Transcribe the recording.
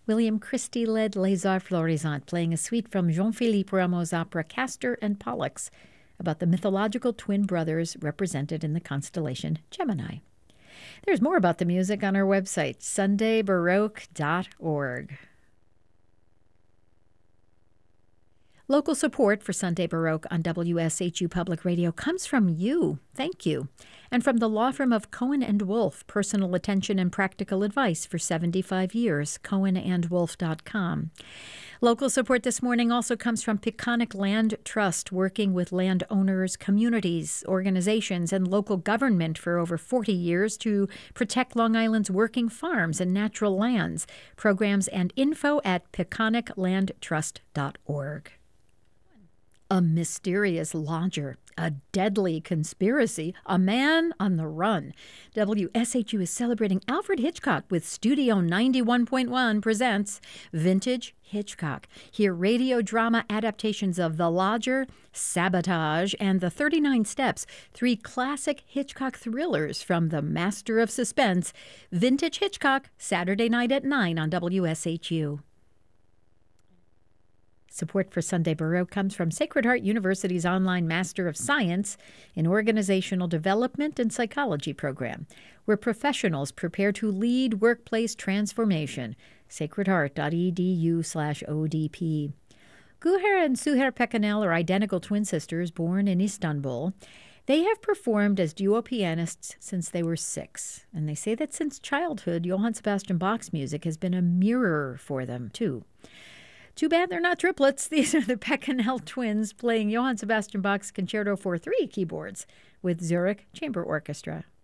William Christie led Les Arts Florissants, playing a suite from Jean-Philippe Rameau's opera Castor and Pollux about the mythological twin brothers represented in the constellation Gemini. There's more about the music on our website, sundaybaroque.org. Local support for Sunday Baroque on WSHU Public Radio comes from you. Thank you. And from the law firm of Cohen & Wolf, personal attention and practical advice for 75 years, cohenandwolf.com. Local support this morning also comes from Peconic Land Trust, working with landowners, communities, organizations, and local government for over 40 years to protect Long Island's working farms and natural lands. Programs and info at peconiclandtrust.org. A mysterious lodger, a deadly conspiracy, a man on the run. WSHU is celebrating Alfred Hitchcock with Studio 91.1 presents Vintage Hitchcock. Hear radio drama adaptations of The Lodger, Sabotage, and The 39 Steps, three classic Hitchcock thrillers from the master of suspense. Vintage Hitchcock, Saturday night at 9 on WSHU. Support for Sunday Baroque comes from Sacred Heart University's online Master of Science in Organizational Development and Psychology program, where professionals prepare to lead workplace transformation. sacredheart.edu/ODP. Guher and Suher Pekanel are identical twin sisters born in Istanbul. They have performed as duo pianists since they were 6, and they say that since childhood, Johann Sebastian Bach's music has been a mirror for them, too. Too bad they're not triplets. These are the Pekanel twins playing Johann Sebastian Bach's Concerto for 3 keyboards with Zurich Chamber Orchestra.